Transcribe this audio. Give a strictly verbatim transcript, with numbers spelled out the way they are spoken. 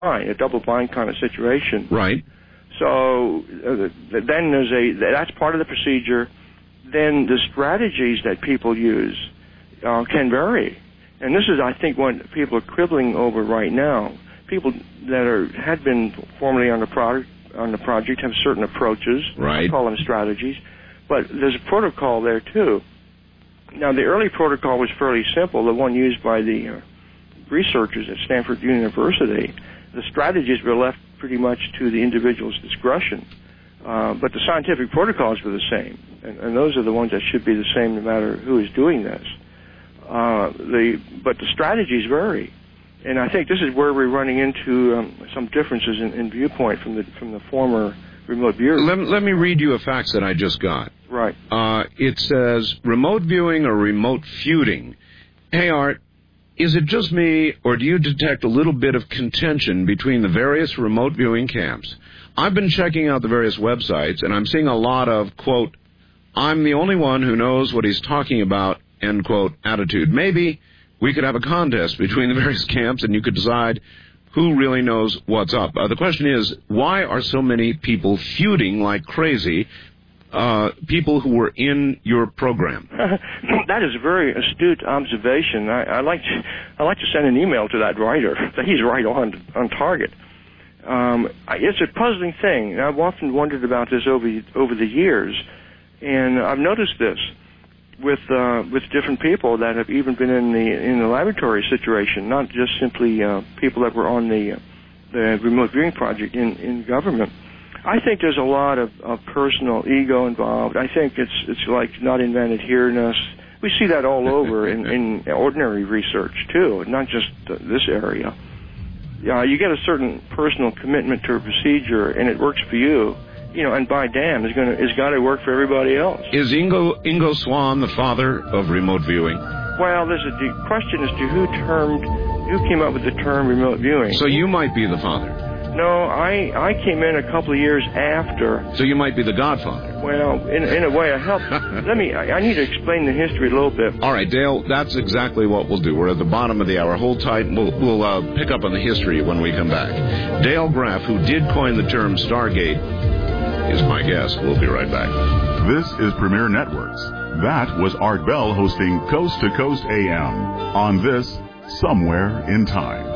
blind, a double-blind kind of situation. Right. So uh, then there's a that's part of the procedure. Then the strategies that people use uh, can vary, and this is, I think, what people are quibbling over right now. People that are had been formerly on the product on the project have certain approaches. Right. I call them strategies, but there's a protocol there too. Now, the early protocol was fairly simple, the one used by the uh, researchers at Stanford University. The strategies were left pretty much to the individual's discretion, uh, but the scientific protocols were the same, and, and those are the ones that should be the same no matter who is doing this. Uh, the but the strategies vary, and I think this is where we're running into um, some differences in, in viewpoint from the from the former remote viewers. Let, let me read you a fax that I just got. Right. Uh, it says, remote viewing or remote feuding. Hey, Art, is it just me, or do you detect a little bit of contention between the various remote viewing camps? I've been checking out the various websites, and I'm seeing a lot of, quote, I'm the only one who knows what he's talking about, end quote, attitude. Maybe we could have a contest between the various camps, and you could decide who really knows what's up. Uh, the question is, why are so many people feuding like crazy, uh, people who were in your program? That is a very astute observation. I, I like to, I like to send an email to that writer. He's right on on target. Um, it's a puzzling thing. I've often wondered about this over over the years, and I've noticed this with uh, with different people that have even been in the in the laboratory situation, not just simply uh, people that were on the uh, the remote viewing project in, in government. I think there's a lot of, of personal ego involved. I think it's it's like not invented here-ness. We see that all over in, in ordinary research too, not just uh, this area. Uh, you get a certain personal commitment to a procedure, and it works for you. You know, and by damn, it's gonna it's got to work for everybody else. Is Ingo Ingo Swann the father of remote viewing? Well, there's a the question as to who termed who came up with the term remote viewing. So you might be the father. No, I I came in a couple of years after. So you might be the godfather. Well, in in a way, I helped. Let me. I, I need to explain the history a little bit. All right, Dale. That's exactly what we'll do. We're at the bottom of the hour. Hold tight. We'll we'll uh, pick up on the history when we come back. Dale Graff, who did coin the term Stargate, is my guest. We'll be right back. This is Premier Networks. That was Art Bell hosting Coast to Coast A M on this Somewhere in Time.